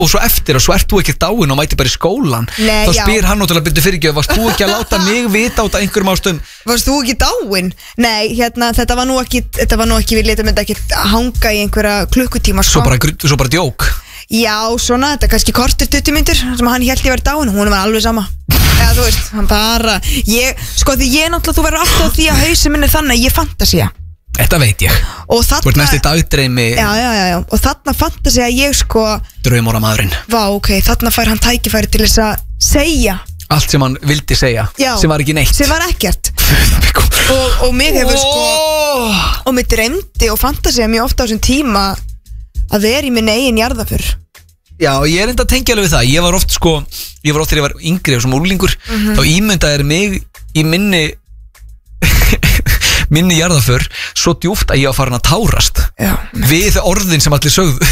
og svo eftir og svo ert þú ekki dáin og mæti bara í skólan. Nei, þá spyr hann náttúrulega byrju fyrirgjöf, varst þú ekki að láta mig vita út af einhverjum ástöðum? Varst þú ekki dáin? Nei, þetta var nú ekki við letum þetta ekki hanga í einhverja klukkutíma Svo bara djók. Já, svona, þetta kannski kortir 20 mínútur sem hann hélt ég verið dáin, hún var alveg sama. Eða þú veist, hann bara því ég náttúrulega, þú verður alltaf því að hausinn minn er þannig að ég fantasía. Þetta veit ég. Og þarna, þú ert næst í dagdreimi. Já, og þarna fantasía ég draumóra maðurinn. Vá, ok, þarna fær hann tækifæri til þess að segja allt sem hann vildi segja. Já, sem var ekki neitt. Sem var ekkert. og mig hefur og mig dreymdi og fantasía mjög ofta á þessum tíma að vera í minni eigin jarðarför. Já, ég enda að tengja alveg við það. Ég var oft þegar ég var yngri og sem úlingur, þá ímyndaði mig í minni jarðarför svo djúpt að ég var farin að tárast. Já. Við orðin sem allir sögðu.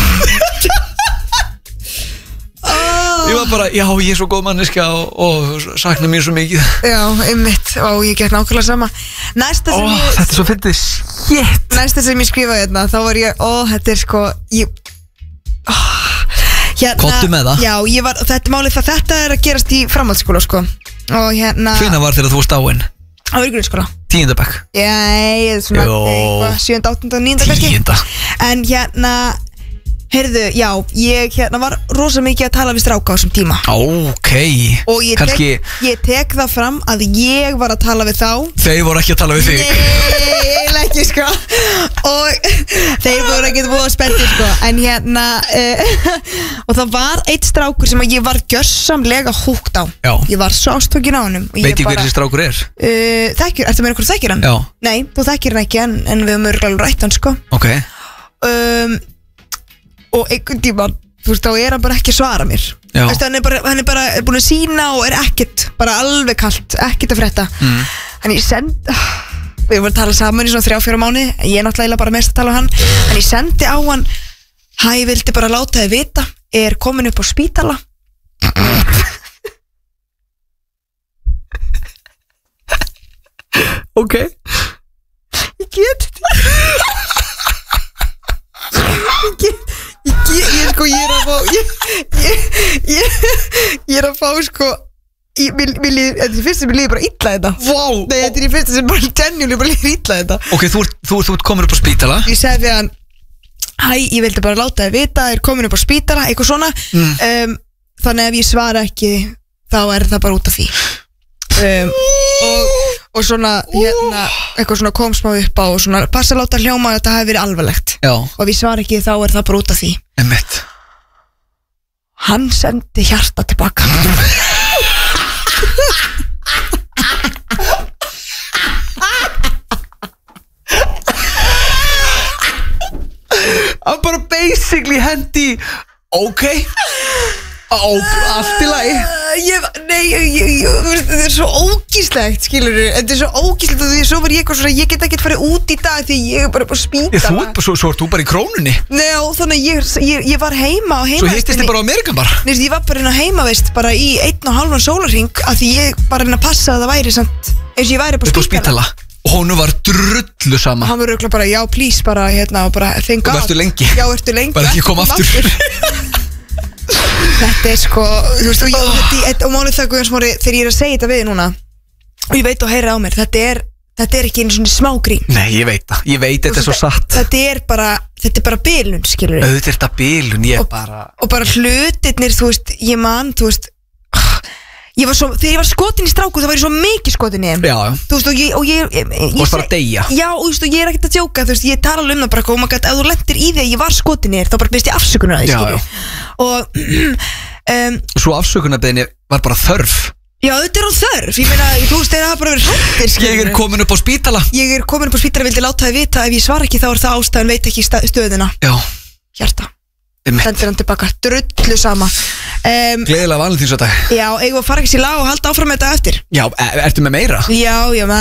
Ég var bara, já, ég er svo góð manneskja og sakna mér svo mikið. Já, einmitt, og ég get nákvæmlega sama. Þetta er svo fyndið shit. Næsta sem ég skrifaði hérna, þá var ég, þetta er Kottu með það. Já, þetta er málið þetta er að gerast í framhaldsskóla, og hérna. Hvenær var þegar þú varst dáin? Á grunnskóla. 10. bekk. Já, svona 7., 8., 9. kannski. 10. En hérna, heyrðu, já, ég var rosa mikið að tala við stráka á þessum tíma. Ok. Og ég tek það fram að ég var að tala við þá. Þeir voru ekki að tala við þig. Nei, ekki og þeir voru ekki búið að spenntir en hérna og það var eitt strákur sem ég var gjörsamlega húkt á. Já. Ég var svo ástökin á honum. Veit ég hver þessi strákur er? Ertu að meina hvort þekkir hann? Já. Nei, þú þekkir hann ekki en við höfum örgulega rætt hann Ok. Og einhvern tíma, þú veist, þá er hann bara ekki að svara mér. Hann er bara búin að sína og er ekkert, bara alveg kalt, ekkert að frétta. En ég við vorum að tala saman í svona 3-4 mánuði, ég er náttúrulega bara mest að tala um hann, en ég sendi á hann, ég vildi bara láta þið vita, er komin upp á spítala. Ok. Ég get þetta. Ég er að fá þetta er í fyrsta sem líður bara illa þetta. Wow. Nei, þetta er í fyrsta sem bara genuinely bara líður illa þetta. Ok, þú ert komin upp á spítala. Ég segi við hann, ég vildi bara láta þið vita, er komin upp á spítala, eitthvað svona. Þannig ef ég svara ekki, þá er það bara út af því. Og svona, eitthvað svona kom smá upp á og svona, passa að láta hljóma að þetta hefði verið alvarlegt. Já. Og ef ég svara ekki, þá er það bara út af því. Einmitt. Hann sendi hjarta tilbaka. Hann bara basically hendi. Ok. Allt í lagi. Þetta er svo ógíslegt, skilurðu. Þetta er svo ógíslegt og því svo var ég eitthvað svona, ég get ekkert farið út í dag því ég er bara á spítala. Svo ert þú bara í Krónunni. Nei, þannig ég var heima á heimavist. Svo hittist þið bara á Amerikan bara. Nei, ég var bara inn á heimavist bara í 1,5 sólarhring af því ég bara inn að passa að það væri samt eins og ég væri á spítala. Og hún var drullu sama. Hann var örugglega bara, já, please, bara og bara thank God. Og vertu lengi. Já, vertu lengi. Bara ekki koma aftur. Þetta er þú veist, og málið það Guðjón Smári, þegar ég er að segja þetta við núna og ég veit og heyra á mér, þetta er ekki einu svona smá grín. Nei, ég veit það, þetta er svo satt. Þetta er bara bilun, skilur við. Þetta er þetta bilun, og bara hlutirnir, þú veist, ég man, þú veist þegar ég var skotin í stráku þá var ég svo mikið skotin í þeim. Já. Þú veist, og ég varst bara að deyja. Já, og þú veist, og ég er ekkert að djóka, þú veist, ég tala alveg það bara, oh my god, ef þú lentir í því að ég var skotin í þér, þá bara byrst ég afsökunar að því, skilur. Og svo afsökunarbeðinni var bara þörf. Já, þetta er á þörf, ég meina, þú veist, þeir hafa bara verið hrættir, skilur. Ég er komin upp á spítala. Vildi láta þið vita, ef ég svara ekki þá er það ástæðan, veit ekki stöðuna. Já. Hjarta. Sendir hann tilbaka, drullu sama. Gleðilega valentínsdag. Já, eigum að fara ekki sér lag og halda áfram með þetta eftir. Já, ertu með meira? Já,